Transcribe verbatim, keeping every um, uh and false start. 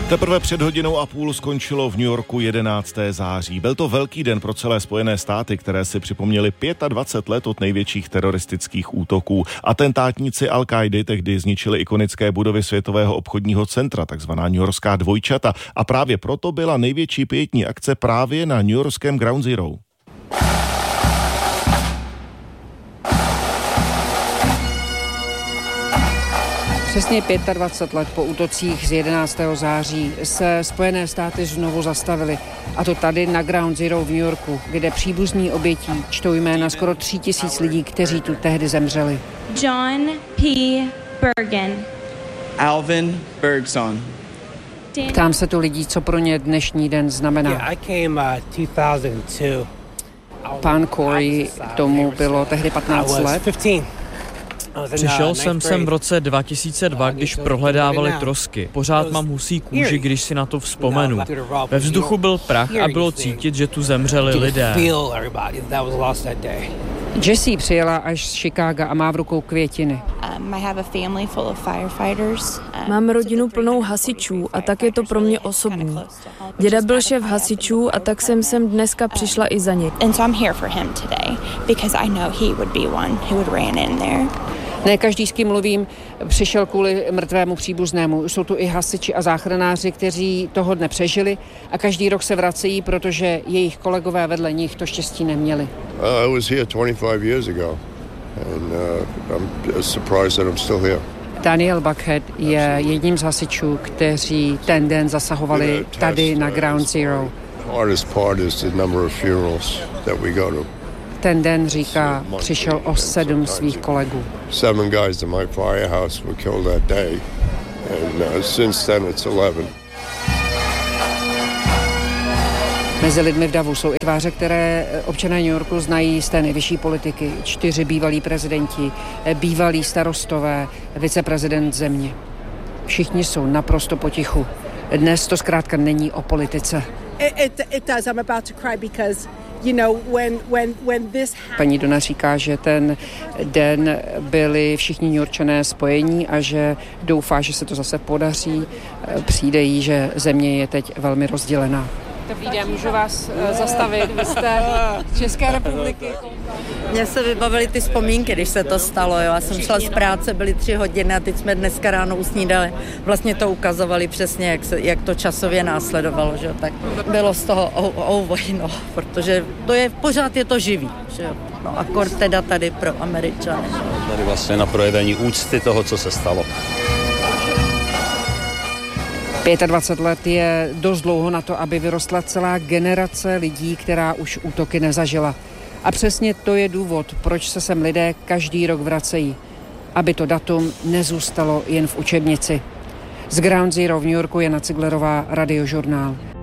Teprve před hodinou a půl skončilo v New Yorku jedenáctého září. Byl to velký den pro celé Spojené státy, které si připomněly dvacet pět let od největších teroristických útoků. Atentátníci Al-Káidy tehdy zničili ikonické budovy Světového obchodního centra, takzvaná newyorská dvojčata. A právě proto byla největší pietní akce právě na newyorském Ground Zero. Přesně dvacet pět let po útocích z jedenáctého září se Spojené státy znovu zastavily. A to tady na Ground Zero v New Yorku, kde příbuzní obětí čtou jména skoro tří tisíc lidí, kteří tu tehdy zemřeli. John P. Bergen. Alvin Bergson. Ptám se tu lidí, co pro ně dnešní den znamená. Yeah, I came, uh, two thousand two. Pán Corey, tomu bylo tehdy patnáct let. Přišel jsem sem v roce dva tisíce dva, když prohledávali trosky. Pořád mám husí kůži, když si na to vzpomenu. Ve vzduchu byl prach a bylo cítit, že tu zemřeli lidé. Jessie přijela až z Chicaga a má v rukou květiny. Mám rodinu plnou hasičů a tak je to pro mě osobní. Děda byl šéf hasičů a tak jsem sem dneska přišla i za něj. Ne každý, s kým mluvím, přišel kvůli mrtvému příbuznému. Jsou tu i hasiči a záchranáři, kteří toho dne přežili a každý rok se vracejí, protože jejich kolegové vedle nich to štěstí neměli. I was here twenty-five years ago and uh, I'm surprised that I'm still here. Daniel Buckhead je jedním z hasičů, kteří ten den zasahovali tady na Ground Zero. Hardest part is the number of funerals that we go to. Ten den, říká, přišel o sedm svých kolegů. Seven guys in my firehouse were killed that day, and uh, since then it's eleven. Mezi lidmi v davu jsou i tváře, které občané New Yorku znají z té nejvyšší politiky. Čtyři bývalí prezidenti, bývalí starostové, viceprezident země. Všichni jsou naprosto potichu. Dnes to zkrátka není o politice. It, it does. I'm about to cry because You know, when, when, when this happened... Paní Dona říká, že ten den byli všichni Newyorčané spojení a že doufá, že se to zase podaří. Přijde jí, že země je teď velmi rozdělená. Dobrý den, můžu vás zastavit? Vy jste z České republiky. Mně se vybavily ty vzpomínky, když se to stalo. Jo. Já jsem šla z práce, byly tři hodiny a teď jsme dneska ráno usnídali. Vlastně to ukazovali přesně, jak, se, jak to časově následovalo. Že? Tak bylo z toho ouvoj, no, protože to je, pořád je to živý. Že? No, akord teda tady pro Američany. Tady vlastně na projevení úcty toho, co se stalo. dvacet pět let je dost dlouho na to, aby vyrostla celá generace lidí, která už útoky nezažila. A přesně to je důvod, proč se sem lidé každý rok vracejí. Aby to datum nezůstalo jen v učebnici. Z Ground Zero v New Yorku Jana Ciglerová, Radiožurnál.